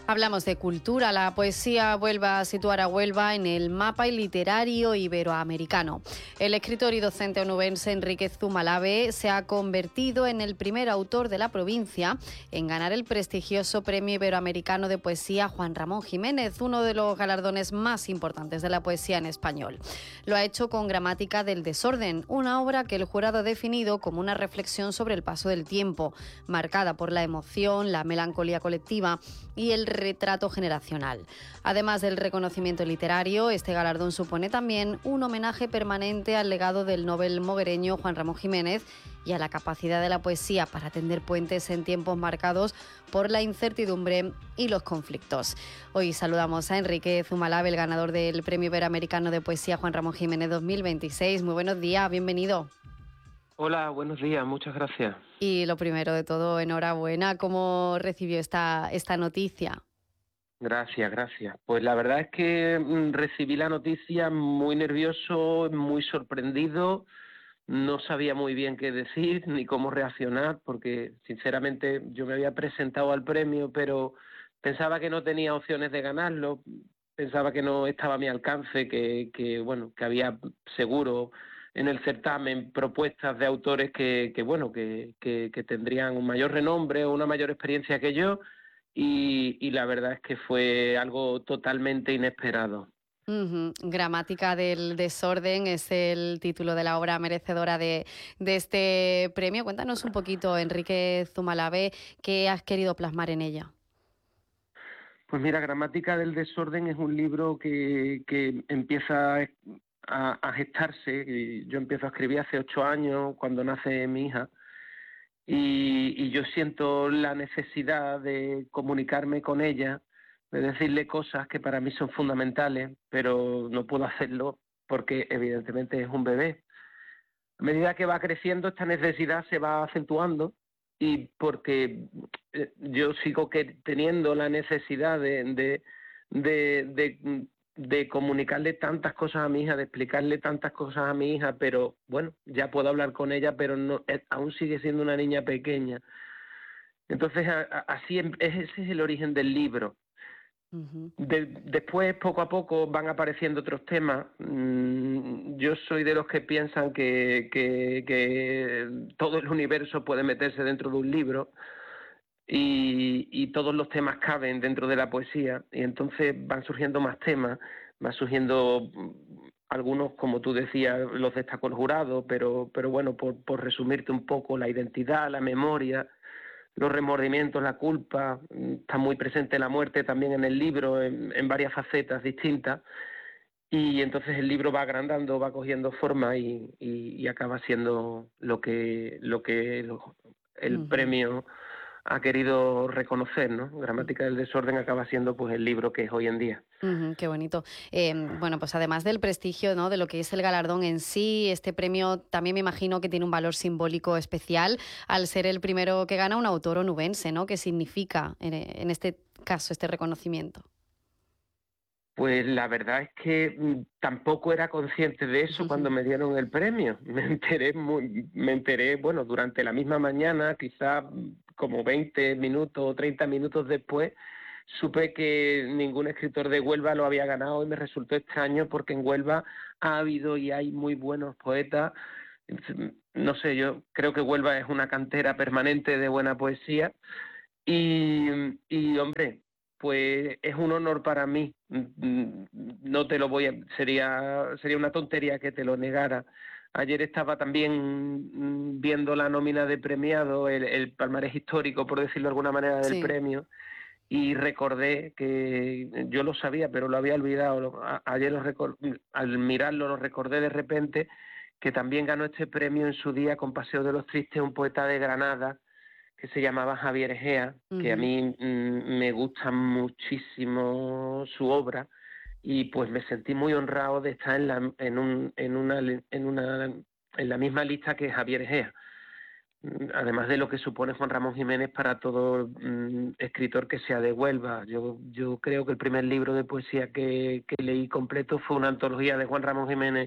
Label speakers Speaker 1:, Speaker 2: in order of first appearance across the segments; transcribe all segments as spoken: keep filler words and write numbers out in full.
Speaker 1: Hablamos de cultura. La poesía vuelve a situar a Huelva en el mapa literario iberoamericano. El escritor y docente onubense Enrique Zumalave se ha convertido en el primer autor de la provincia en ganar el prestigioso Premio Iberoamericano de Poesía Juan Ramón Jiménez, uno de los galardones más importantes de la poesía en español. Lo ha hecho con Gramática del desorden, una obra que el jurado ha definido como una reflexión sobre el paso del tiempo, marcada por la emoción, la melancolía colectiva y el retrato generacional. Además del reconocimiento literario, este galardón supone también un homenaje permanente al legado del Nobel moguereño Juan Ramón Jiménez y a la capacidad de la poesía para tender puentes en tiempos marcados por la incertidumbre y los conflictos. Hoy saludamos a Enrique Zumalave, el ganador del Premio Iberoamericano de Poesía Juan Ramón Jiménez dos mil veintiséis. Muy buenos días, bienvenido.
Speaker 2: Hola, buenos días, muchas gracias.
Speaker 1: Y lo primero de todo, enhorabuena. ¿Cómo recibió esta, esta noticia?
Speaker 2: Gracias, gracias. Pues la verdad es que mm, recibí la noticia muy nervioso, muy sorprendido. No sabía muy bien qué decir ni cómo reaccionar, porque sinceramente yo me había presentado al premio, pero pensaba que no tenía opciones de ganarlo, pensaba que no estaba a mi alcance, que, que bueno, que había seguro en el certamen propuestas de autores que, que bueno, que, que, que tendrían un mayor renombre o una mayor experiencia que yo, y, y la verdad es que fue algo totalmente inesperado.
Speaker 1: Uh-huh. Gramática del desorden es el título de la obra merecedora de, de este premio. Cuéntanos un poquito, Enrique Zumalave, qué has querido plasmar en ella.
Speaker 2: Pues mira, Gramática del desorden es un libro que, que empieza a, a gestarse. Y yo empiezo a escribir hace ocho años, cuando nace mi hija, y, y yo siento la necesidad de comunicarme con ella, de decirle cosas que para mí son fundamentales, pero no puedo hacerlo porque evidentemente es un bebé. A medida que va creciendo, esta necesidad se va acentuando, y porque eh, yo sigo que, teniendo la necesidad de, de, de, de, de comunicarle tantas cosas a mi hija, de explicarle tantas cosas a mi hija, pero bueno, ya puedo hablar con ella, pero no, es, aún sigue siendo una niña pequeña. Entonces, a, a, así es, ese es el origen del libro. De, después, poco a poco, van apareciendo otros temas. Mm, yo soy de los que piensan que, que, que todo el universo puede meterse dentro de un libro, y, y todos los temas caben dentro de la poesía, y entonces van surgiendo más temas, van surgiendo algunos, como tú decías, los destacó el jurado, pero, pero bueno, por, por resumirte un poco, la identidad, la memoria, los remordimientos, la culpa, está muy presente la muerte también en el libro, en, en varias facetas distintas, y entonces el libro va agrandando, va cogiendo forma, y, y, y acaba siendo lo que, lo que el, el uh-huh. premio ha querido reconocer, ¿no? Gramática del desorden acaba siendo pues el libro que es hoy en día.
Speaker 1: Uh-huh, qué bonito. Eh, bueno, pues además del prestigio, ¿no?, de lo que es el galardón en sí, este premio también me imagino que tiene un valor simbólico especial al ser el primero que gana un autor onubense, ¿no? ¿Qué significa en, en este caso este reconocimiento?
Speaker 2: Pues la verdad es que mm, tampoco era consciente de eso cuando me dieron el premio. Me enteré, muy, me enteré, bueno, durante la misma mañana, quizá como veinte minutos o treinta minutos después, supe que ningún escritor de Huelva lo había ganado, y me resultó extraño porque en Huelva ha habido y hay muy buenos poetas. No sé, yo creo que Huelva es una cantera permanente de buena poesía, y, y hombre, pues es un honor para mí. No te lo voy a... Sería, sería una tontería que te lo negara. Ayer estaba también viendo la nómina de premiado, el, el palmarés histórico, por decirlo de alguna manera, del sí. premio, y recordé que yo lo sabía, pero lo había olvidado. Ayer lo record... al mirarlo lo recordé de repente, que también ganó este premio en su día con Paseo de los Tristes un poeta de Granada que se llamaba Javier Egea, uh-huh. que a mí mm, me gusta muchísimo su obra, y pues me sentí muy honrado de estar en la, en un, en una, en una, en la misma lista que Javier Egea. Además de lo que supone Juan Ramón Jiménez para todo mm, escritor que sea de Huelva. Yo, yo creo que el primer libro de poesía que, que leí completo fue una antología de Juan Ramón Jiménez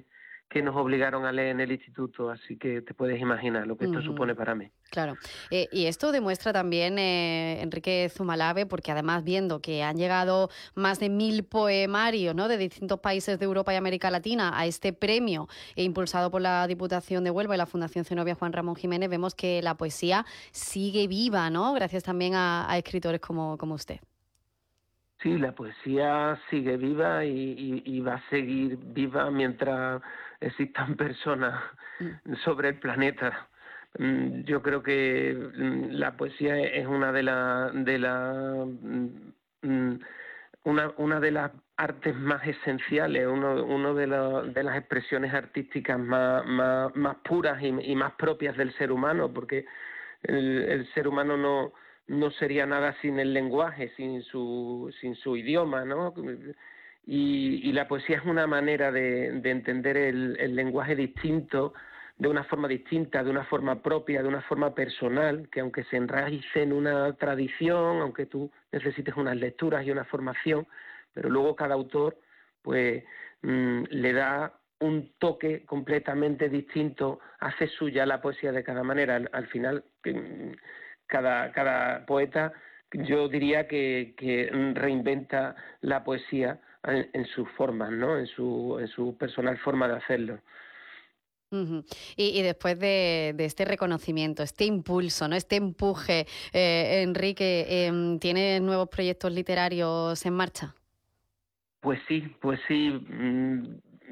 Speaker 2: que nos obligaron a leer en el instituto, así que te puedes imaginar lo que esto
Speaker 1: Ujú.
Speaker 2: supone para mí.
Speaker 1: Claro. Eh, y esto demuestra también, eh, Enrique Zumalave, porque además viendo que han llegado más de mil poemarios, ¿no?, de distintos países de Europa y América Latina a este premio, e impulsado por la Diputación de Huelva y la Fundación Zenobia Juan Ramón Jiménez, vemos que la poesía sigue viva, ¿no?, gracias también a, a escritores como, como usted.
Speaker 2: Sí, la poesía sigue viva y, y, y va a seguir viva mientras existan personas
Speaker 1: Mm.
Speaker 2: sobre el planeta. Mm, Yo creo que mm, la poesía es una de las de la, mm, mm, una, una de las artes más esenciales, uno, uno de, la- de las expresiones artísticas más, más, más puras y, y más propias del ser humano, porque el, el ser humano no, no sería nada sin el lenguaje, sin su, sin su idioma, ¿no? Y, y la poesía es una manera de, de entender el, el lenguaje distinto, de una forma distinta, de una forma propia, de una forma personal, que aunque se enraice en una tradición, aunque tú necesites unas lecturas y una formación, pero luego cada autor pues mm, le da un toque completamente distinto, hace suya la poesía de cada manera. Al, al final, mm, cada, cada poeta, yo diría que, que reinventa la poesía en, en sus formas, ¿no? En su, en su personal forma de hacerlo.
Speaker 1: Ujú. Y, y después de, de este reconocimiento, este impulso, ¿no?, este empuje, eh, Enrique, em, ¿tiene nuevos proyectos literarios en marcha?
Speaker 2: Pues sí, pues sí. mm,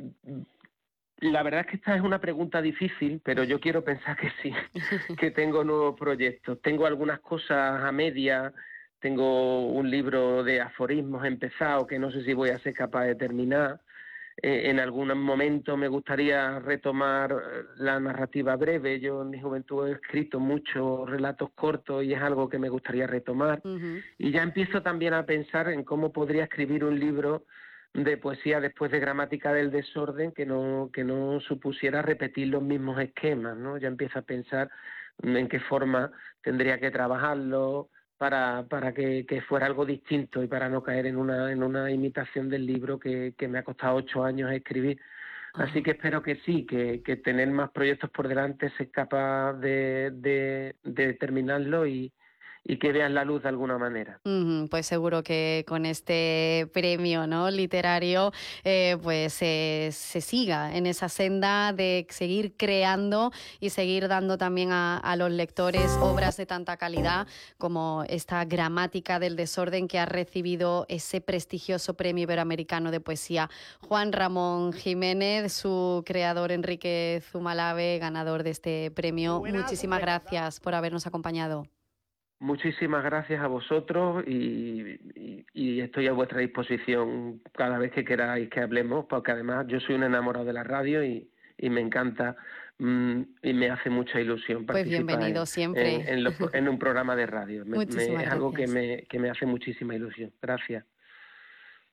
Speaker 2: La verdad es que esta es una pregunta difícil, pero yo quiero pensar que sí, que tengo nuevos proyectos. Tengo algunas cosas a media, tengo un libro de aforismos empezado que no sé si voy a ser capaz de terminar. Eh, en algún momento me gustaría retomar eh, la narrativa breve. Yo en mi juventud he escrito muchos relatos cortos y es algo que me gustaría retomar.
Speaker 1: Ujú.
Speaker 2: Y ya empiezo también a pensar en cómo podría escribir un libro de poesía después de Gramática del Desorden que no, que no supusiera repetir los mismos esquemas, ¿no? Ya empiezo a pensar en qué forma tendría que trabajarlo para, para que, que fuera algo distinto y para no caer en una, en una imitación del libro que, que me ha costado ocho años escribir. Así
Speaker 1: Ajá.
Speaker 2: que espero que sí, que, que tener más proyectos por delante sea capaz de, de, de terminarlo y, y que vean la luz de alguna manera.
Speaker 1: Ujú. Pues seguro que con este premio, ¿no?, literario, eh, pues eh, se siga en esa senda de seguir creando y seguir dando también a, a los lectores obras de tanta calidad como esta Gramática del Desorden, que ha recibido ese prestigioso Premio Iberoamericano de Poesía Juan Ramón Jiménez, su creador Enrique Zumalave, ganador de este premio. Muchísimas gracias por habernos acompañado.
Speaker 2: Muchísimas gracias a vosotros y, y- y estoy a vuestra disposición cada vez que queráis que hablemos, porque además yo soy un enamorado de la radio y, y me encanta mm, y me hace mucha ilusión
Speaker 1: Pues
Speaker 2: participar en,
Speaker 1: bienvenido
Speaker 2: en,
Speaker 1: siempre.
Speaker 2: en los- en un programa de radio. Me- me-
Speaker 1: Muchísimas
Speaker 2: es algo que
Speaker 1: gracias.
Speaker 2: me, que me hace muchísima ilusión. Gracias.